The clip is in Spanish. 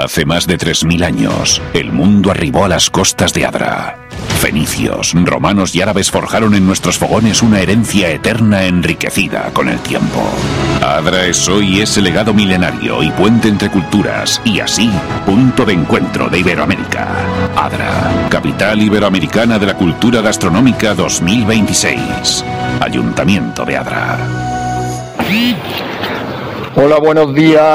Hace más de 3000 años, el mundo arribó a las costas de Adra. Fenicios, romanos y árabes forjaron en nuestros fogones una herencia eterna enriquecida con el tiempo. Adra es hoy ese legado milenario y puente entre culturas, y así, punto de encuentro de Iberoamérica. Adra, capital iberoamericana de la cultura gastronómica 2026. Ayuntamiento de Adra. Hola, buenos días.